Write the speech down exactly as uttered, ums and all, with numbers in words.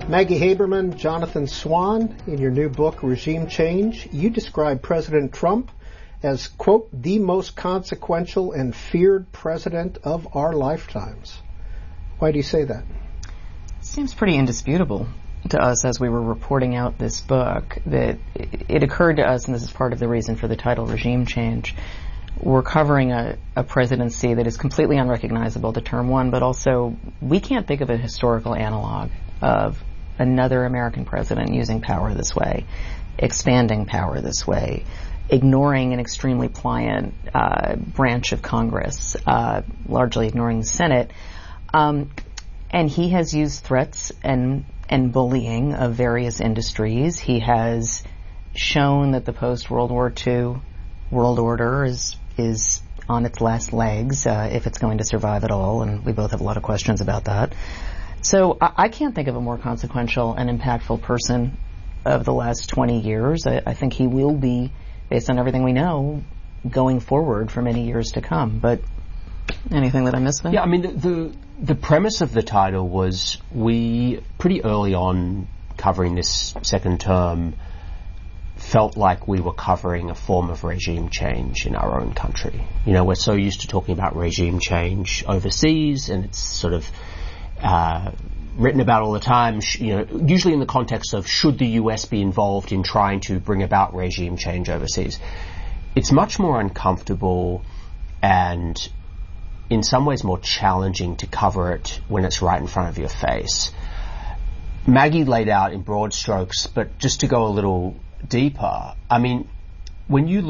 Maggie Haberman, Jonathan Swan, in your new book, Regime Change, you describe President Trump as, quote, the most consequential and feared president of our lifetimes. Why do you say that? It seems pretty indisputable to us as we were reporting out this book that it occurred to us, and this is part of the reason for the title, Regime Change, we're covering a, a presidency that is completely unrecognizable to term one, but also we can't think of a historical analog of another American president using power this way, expanding power this way, ignoring an extremely pliant uh, branch of Congress, uh, largely ignoring the Senate. Um, and he has used threats and and bullying of various industries. He has shown that the post-World War Two world order is is on its last legs, uh, if it's going to survive at all, and we both have a lot of questions about that. So I, I can't think of a more consequential and impactful person of the last twenty years. I, I think he will be, based on everything we know, going forward for many years to come. But anything that I missed there? Yeah, I mean, the, the the premise of the title was we, pretty early on covering this second term, felt like we were covering a form of regime change in our own country. You know, we're so used to talking about regime change overseas, and it's sort of uh, written about all the time, sh- you know, usually in the context of should the U S be involved in trying to bring about regime change overseas. It's much more uncomfortable and in some ways more challenging to cover it when it's right in front of your face. Maggie laid out in broad strokes, but just to go a little deeper, I mean, when you